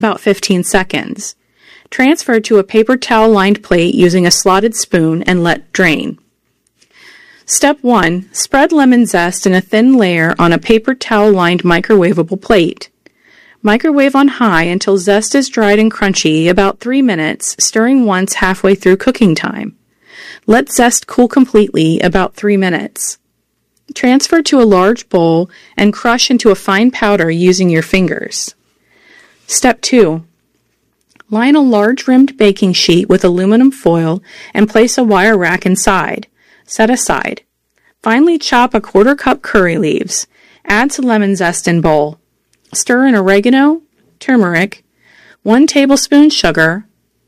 about 15 seconds. Transfer to a paper towel-lined plate using a slotted spoon and let drain. Step 1. Spread lemon zest in a thin layer on a paper towel-lined microwavable plate. Microwave on high until zest is dried and crunchy, about 3 minutes, stirring once halfway through cooking time. Let zest cool completely, about 3 minutes. Transfer to a large bowl and crush into a fine powder using your fingers. Step 2. Line a large rimmed baking sheet with aluminum foil and place a wire rack inside. Set aside. Finally chop a 1/4 cup curry leaves. Add to lemon zest in bowl. Stir in oregano, turmeric, 1 tablespoon sugar,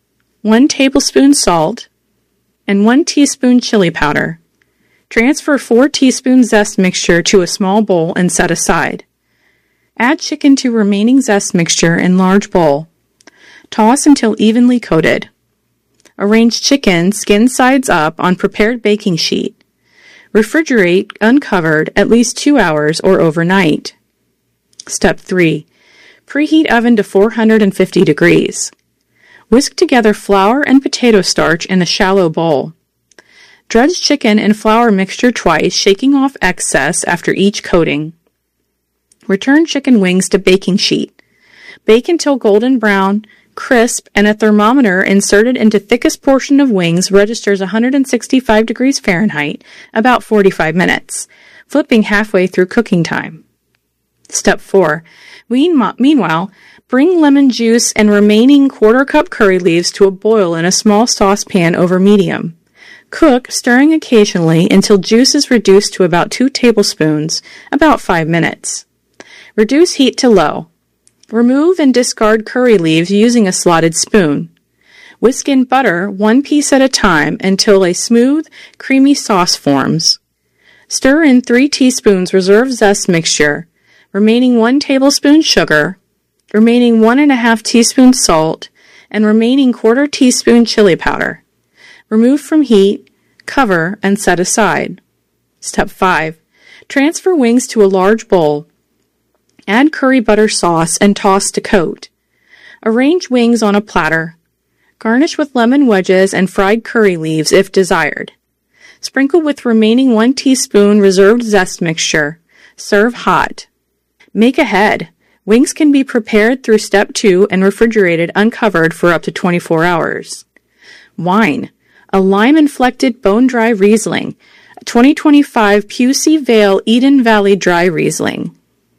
1 tablespoon salt, and 1 teaspoon chili powder. Transfer 4 teaspoons zest mixture to a small bowl and set aside. Add chicken to remaining zest mixture in large bowl. Toss until evenly coated. Arrange chicken, skin sides up, on prepared baking sheet. Refrigerate, uncovered, at least 2 hours or overnight. Step 3. Preheat oven to 450 degrees. Whisk together flour and potato starch in a shallow bowl. Dredge chicken and flour mixture twice, shaking off excess after each coating. Return chicken wings to baking sheet. Bake until golden brown, crisp, and a thermometer inserted into thickest portion of wings registers 165 degrees Fahrenheit, about 45 minutes, flipping halfway through cooking time. Step 4. Meanwhile, bring lemon juice and remaining 1/4 cup curry leaves to a boil in a small saucepan over medium. Cook, stirring occasionally until juice is reduced to about 2 tablespoons, about 5 minutes. Reduce heat to low. Remove and discard curry leaves using a slotted spoon. Whisk in butter 1 piece at a time until a smooth, creamy sauce forms. Stir in 3 teaspoons reserved zest mixture, remaining 1 tablespoon sugar, remaining 1½ teaspoon salt, and remaining 1/4 teaspoon chili powder. Remove from heat, cover, and set aside. Step 5. Transfer wings to a large bowl. Add curry butter sauce and toss to coat. Arrange wings on a platter. Garnish with lemon wedges and fried curry leaves if desired. Sprinkle with remaining 1 teaspoon reserved zest mixture. Serve hot. Make ahead. Wings can be prepared through Step 2 and refrigerated uncovered for up to 24 hours. Wine. A lime-inflected bone-dry Riesling, 2025 Pusey Vale Eden Valley Dry Riesling.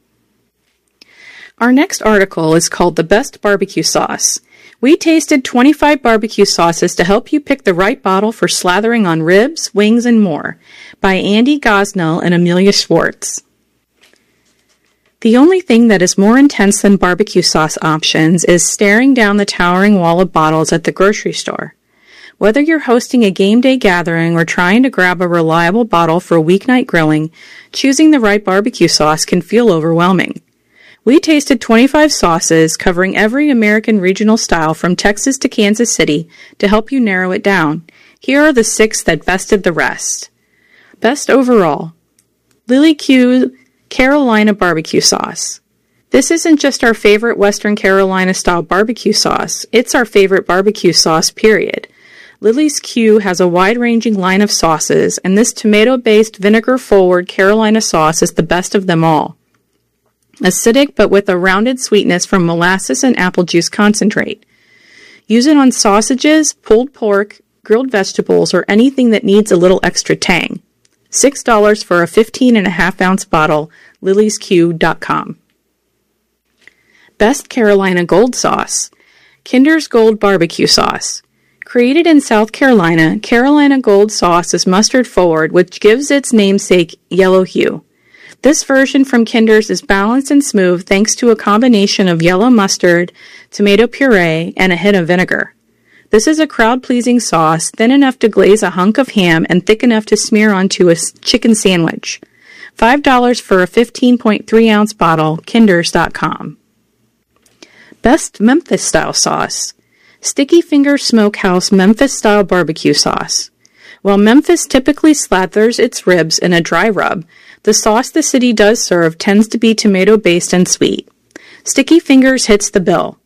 Our next article is called The Best Barbecue Sauce. We tasted 25 barbecue sauces to help you pick the right bottle for slathering on ribs, wings, and more, by Andy Gosnell and Amelia Schwartz. The only thing that is more intense than barbecue sauce options is staring down the towering wall of bottles at the grocery store. Whether you're hosting a game day gathering or trying to grab a reliable bottle for weeknight grilling, choosing the right barbecue sauce can feel overwhelming. We tasted 25 sauces covering every American regional style from Texas to Kansas City to help you narrow it down. Here are the 6 that bested the rest. Best overall, Lily Q Carolina Barbecue Sauce. This isn't just our favorite Western Carolina style barbecue sauce, it's our favorite barbecue sauce, period. Lily's Q has a wide-ranging line of sauces, and this tomato-based vinegar-forward Carolina sauce is the best of them all. Acidic but with a rounded sweetness from molasses and apple juice concentrate. Use it on sausages, pulled pork, grilled vegetables, or anything that needs a little extra tang. $6 for a 15.5-ounce bottle, liliesq.com. Best Carolina Gold Sauce. Kinder's Gold Barbecue Sauce. Created in South Carolina, Carolina Gold Sauce is mustard forward, which gives its namesake yellow hue. This version from Kinder's is balanced and smooth thanks to a combination of yellow mustard, tomato puree, and a hint of vinegar. This is a crowd-pleasing sauce, thin enough to glaze a hunk of ham and thick enough to smear onto a chicken sandwich. $5 for a 15.3-ounce bottle, kinders.com. Best Memphis-style sauce. Sticky Finger Smokehouse Memphis-style barbecue sauce. While Memphis typically slathers its ribs in a dry rub, the sauce the city does serve tends to be tomato-based and sweet. Sticky Fingers hits the bill.